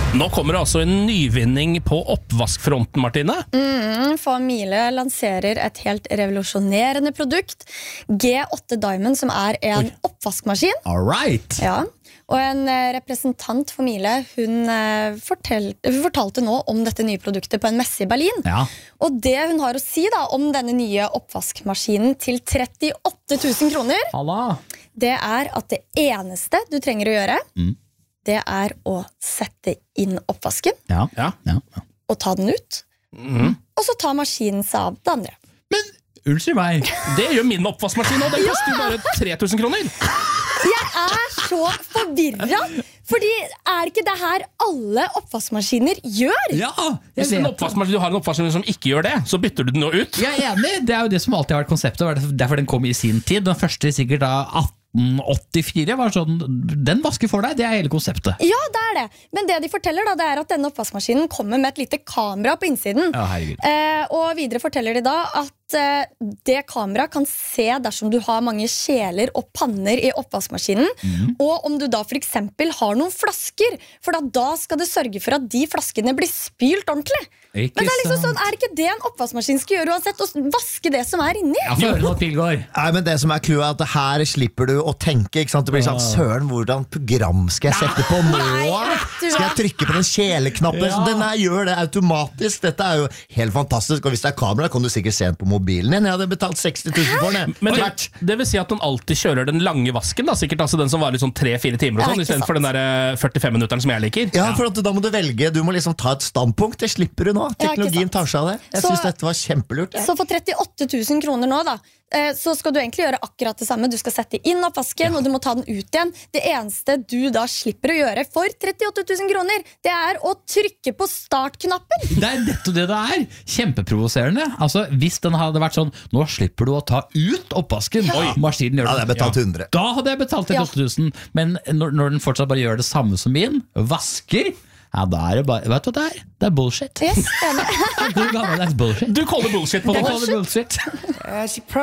Nå kommer det altså en nyvinning på oppvaskfronten, Martine. For Miele lanserer et helt revolusjonerende produkt, G8 Diamond, som en oppvaskmaskin. All right. Ja, og en representant for Miele, hun fortalte nå om dette nye produktet på en messe i Berlin. Ja. Og det hun har å si da, om denne nye oppvaskmaskinen til 38 000 kroner, Halla. det at det eneste du trenger å gjøre, det å sette inn oppvasken, Ja. og ta den ut, og så tar maskinen seg av det andre. Men, unnskyld meg. Det gjør min oppvaskmaskin, og den koster jo bare 3000 kroner. Jeg så forvirret, fordi ikke det her alle oppvaskmaskiner gjør? Ja, Hvis du har en oppvaskmaskin som ikke gjør det, så bytter du den jo ut. Jeg enig. Det jo det som alltid har vært konseptet, og derfor den kom i sin tid. Den første sikkert da 1884 var sånn, den vasker for deg, det hele konseptet. Ja, det det. Men det de forteller da, det at denne oppvaskmaskinen kommer med et lite kamera på innsiden. Ja, herregud. Og videre forteller de da at det kamera kan se dersom du har mange kjeler og panner i oppvaskmaskinen, og om du da for eksempel har noen flasker, for da skal det sørge for at de flaskene blir spylt ordentlig. Ikke Men det liksom sant. sånn, ikke det en oppvaskmaskin skal gjøre uansett, å vaske det som inni? Ja, for høre noe Pilgaard. Nei, men det som clouet at her slipper du å tenke, ikke sant? Det blir sånn, søren, hvordan program skal jeg sette på nå? vet du Skal hva? jeg trykke på den kjeleknappen? Ja. Så den her gjør det automatisk. Dette jo helt fantastisk. Og hvis det kamera, kan du sikkert se den på mobilen din. Jeg hadde betalt 60 000 for den. Men Hvert. det vil si at den alltid kjører den lange vasken da, sikkert altså den som varer sånn 3-4 timer og Ja, sånn, ikke i stedet for den sant. der 45-minutteren som jeg liker. Ja, for at da må du velge. Du må liksom ta et standpunkt. Det slipper du nå. Ja, ikke Teknologien sant. tar seg av det. Jeg Så- synes dette var kjempelurt. Så for 38 000 kroner nå da, så skal du egentlig gjøre akkurat det samme. Du skal sette inn oppvasken, og du må ta den ut igjen. Det eneste du da slipper å gjøre for 38 000 kroner, det å trykke på startknappen. Det nettopp det det er. Kjempeprovoserende. Altså, hvis den hadde vært sånn, nå slipper du å ta ut oppvasken. Oi, maskinen gjør Ja, det. det er betalt 100. Da hadde jeg betalt 38 000. Men når den fortsatt bare gjør det samme som min, vasker, ja, da det bare, vet du hva det er? Det er bullshit. Yes, enig. God gammel, det er bullshit. Du kaller bullshit på Jeg det. kaller det bullshit.